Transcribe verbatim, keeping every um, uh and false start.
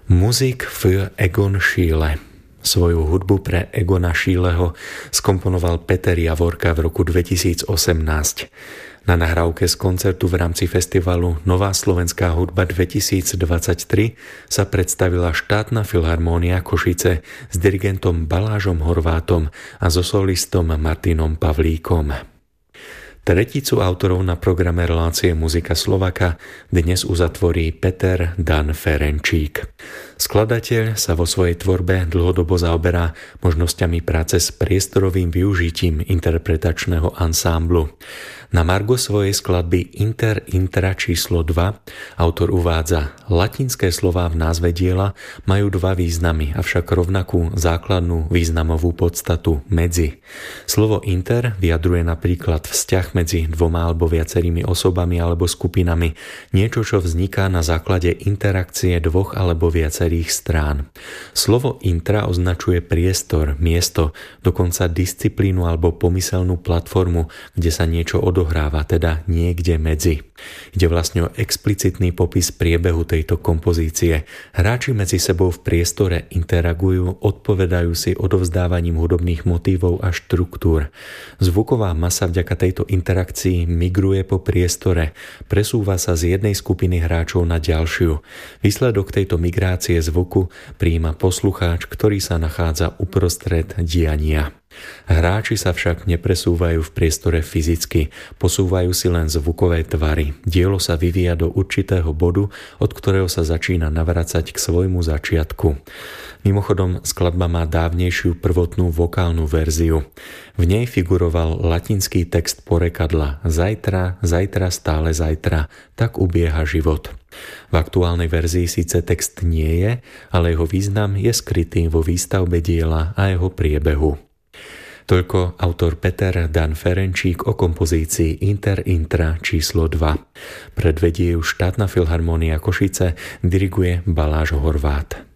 Musik für Egon Schiele. Svoju hudbu pre Egona Schieleho skomponoval Peter Javorka v roku dvetisícosemnásť. Na nahrávke z koncertu v rámci festivalu Nová slovenská hudba dvetisícdvadsaťtri sa predstavila štátna filharmónia Košice s dirigentom Balážom Horvátom a so solistom Martinom Pavlíkom. Treticu autorov na programe relácie Muzika Slovaka dnes uzatvorí Peter Dan Ferenčík. Skladateľ sa vo svojej tvorbe dlhodobo zaoberá možnosťami práce s priestorovým využitím interpretačného ansámblu. Na margo svojej skladby Inter Intra číslo dva autor uvádza: latinské slová v názve diela majú dva významy, avšak rovnakú základnú významovú podstatu medzi. Slovo inter vyjadruje napríklad vzťah medzi dvoma alebo viacerými osobami alebo skupinami, niečo, čo vzniká na základe interakcie dvoch alebo viacerých strán. Slovo intra označuje priestor, miesto, dokonca disciplínu alebo pomyselnú platformu, kde sa niečo odohráva, teda niekde medzi. Ide vlastne o explicitný popis priebehu tejto kompozície. Hráči medzi sebou v priestore interagujú, odpovedajú si odovzdávaním hudobných motívov a štruktúr. Zvuková masa vďaka tejto interakcii migruje po priestore, presúva sa z jednej skupiny hráčov na ďalšiu. Výsledok tejto migrácie zvuku prijíma poslucháč, ktorý sa nachádza uprostred diania. Hráči sa však nepresúvajú v priestore fyzicky, posúvajú si len zvukové tvary. Dielo sa vyvíja do určitého bodu, od ktorého sa začína navracať k svojmu začiatku. Mimochodom, skladba má dávnejšiu prvotnú vokálnu verziu. V nej figuroval latinský text porekadla Zajtra, zajtra, stále zajtra, tak ubieha život. V aktuálnej verzii síce text nie je, ale jeho význam je skrytý vo výstavbe diela a jeho priebehu. Toľko autor Peter Dan Ferenčík o kompozícii Inter Intra číslo dva. Predvedie ju štátna filharmónia Košice, diriguje Baláž Horvát.